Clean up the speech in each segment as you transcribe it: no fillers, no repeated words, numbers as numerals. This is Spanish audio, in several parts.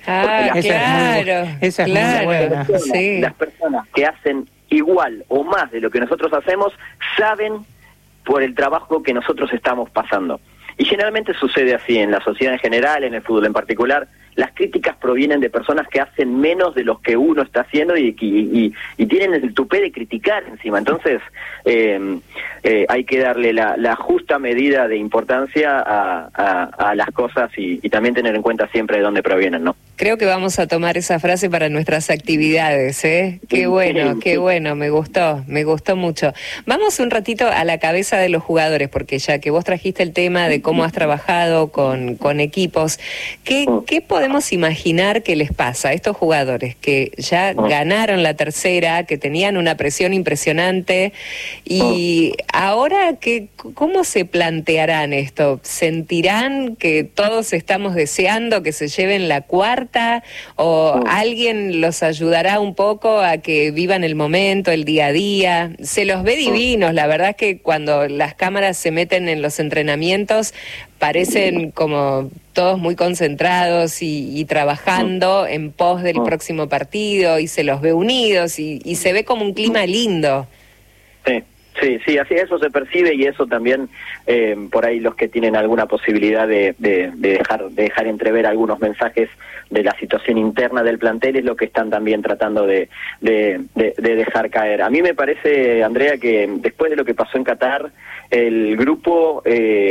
Ah, claro. Esa es muy buena. Sí. Las personas que hacen igual o más de lo que nosotros hacemos saben por el trabajo que nosotros estamos pasando. Y generalmente sucede así en la sociedad en general, en el fútbol en particular. Las críticas provienen de personas que hacen menos de lo que uno está haciendo y tienen el tupé de criticar encima. Entonces hay que darle la justa medida de importancia a las cosas y también tener en cuenta siempre de dónde provienen, ¿no? Creo que vamos a tomar esa frase para nuestras actividades, ¿eh? Qué bueno, me gustó mucho. Vamos un ratito a la cabeza de los jugadores, porque ya que vos trajiste el tema de cómo has trabajado con equipos, ¿qué podemos imaginar que les pasa a estos jugadores que ya ganaron la tercera, que tenían una presión impresionante y ahora cómo se plantearán esto? ¿Sentirán que todos estamos deseando que se lleven la cuarta o alguien los ayudará un poco a que vivan el momento, el día a día? Se los ve divinos, la verdad es que cuando las cámaras se meten en los entrenamientos parecen como todos muy concentrados y trabajando en pos del próximo partido, y se los ve unidos y se ve como un clima lindo. Sí, así eso se percibe, y eso también por ahí los que tienen alguna posibilidad de dejar entrever algunos mensajes de la situación interna del plantel es lo que están también tratando de dejar caer. A mí me parece, Andrea, que después de lo que pasó en Qatar, el grupo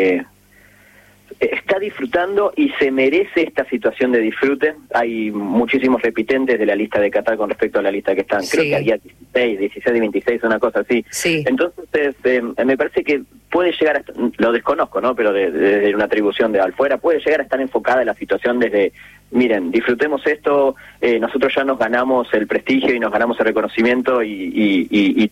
está disfrutando y se merece esta situación de disfrute. Hay muchísimos repitentes de la lista de Qatar con respecto a la lista que están. Creo que había 16 y 26, una cosa así. Sí. Entonces, me parece que puede llegar a, lo desconozco, ¿no? Pero desde una atribución de afuera, puede llegar a estar enfocada en la situación desde, miren, disfrutemos esto, nosotros ya nos ganamos el prestigio y nos ganamos el reconocimiento y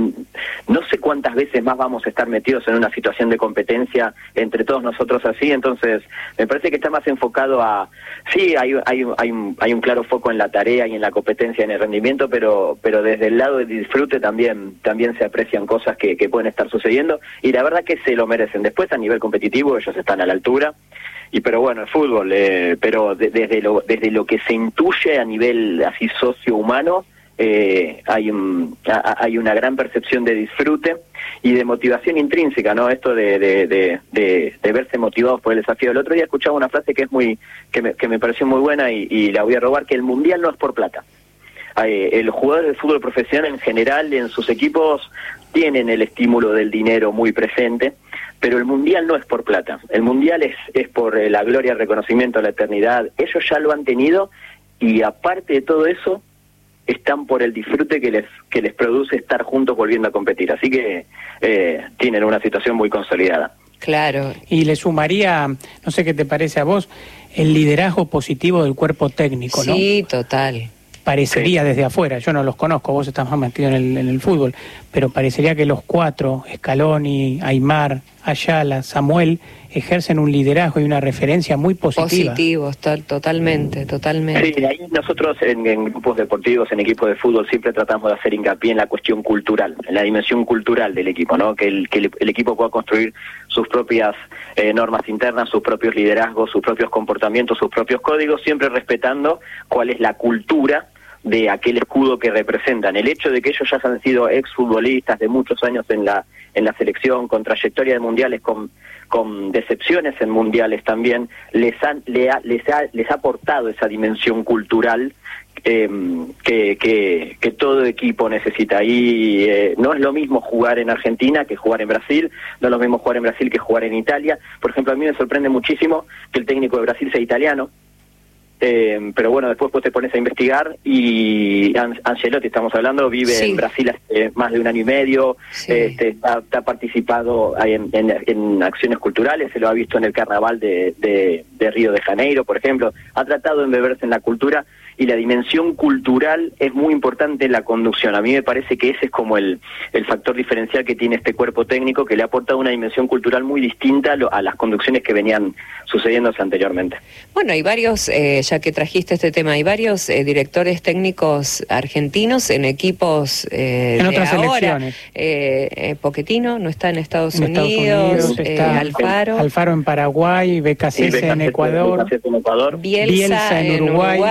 no sé cuántas veces más vamos a estar metidos en una situación de competencia entre todos nosotros así. Entonces me parece que está más enfocado a, sí, hay un claro foco en la tarea y en la competencia, en el rendimiento, pero desde el lado del disfrute también se aprecian cosas que pueden estar sucediendo, y la verdad que se lo merecen. Después, a nivel competitivo, ellos están a la altura. Pero bueno, el fútbol, pero desde lo que se intuye a nivel así socio-humano, hay una gran percepción de disfrute y de motivación intrínseca, ¿no? Esto de verse motivados por el desafío. El otro día escuchaba una frase que me pareció muy buena y la voy a robar, que el mundial no es por plata. El jugador del fútbol profesional en general, en sus equipos, tienen el estímulo del dinero muy presente, pero el mundial no es por plata. El mundial es por la gloria, el reconocimiento, la eternidad. Ellos ya lo han tenido, y aparte de todo eso, están por el disfrute que les produce estar juntos volviendo a competir. Así que tienen una situación muy consolidada. Claro. Y le sumaría, no sé qué te parece a vos, el liderazgo positivo del cuerpo técnico, ¿no? Sí, total. Parecería desde afuera, yo no los conozco, vos estás más metido en el fútbol, pero parecería que los cuatro, Scaloni, Aimar, Ayala, Samuel, ejercen un liderazgo y una referencia muy positiva. Positivos, totalmente. Sí, ahí nosotros en grupos deportivos, en equipos de fútbol, siempre tratamos de hacer hincapié en la cuestión cultural, en la dimensión cultural del equipo, ¿no? Que el equipo pueda construir sus propias normas internas, sus propios liderazgos, sus propios comportamientos, sus propios códigos, siempre respetando cuál es la cultura de aquel escudo que representan. El hecho de que ellos ya han sido exfutbolistas de muchos años en la selección, con trayectoria de mundiales, con decepciones en mundiales también, les ha aportado esa dimensión cultural que todo equipo necesita. Y no es lo mismo jugar en Argentina que jugar en Brasil, no es lo mismo jugar en Brasil que jugar en Italia. Por ejemplo, a mí me sorprende muchísimo que el técnico de Brasil sea italiano. Pero bueno, después te pones a investigar, y Ancelotti, estamos hablando, vive en Brasil hace más de un año y medio, ha participado en acciones culturales, se lo ha visto en el carnaval de Río de Janeiro, por ejemplo, ha tratado de embeberse en la cultura, y la dimensión cultural es muy importante en la conducción. A mí me parece que ese es como el factor diferencial que tiene este cuerpo técnico, que le ha aportado una dimensión cultural muy distinta a las conducciones que venían sucediéndose anteriormente. Bueno, hay varios, ya que trajiste este tema, hay varios directores técnicos argentinos en equipos en otras selecciones. Pochettino no está en Estados Unidos, está Alfaro en Paraguay, BKC en Ecuador, Bielsa en Uruguay.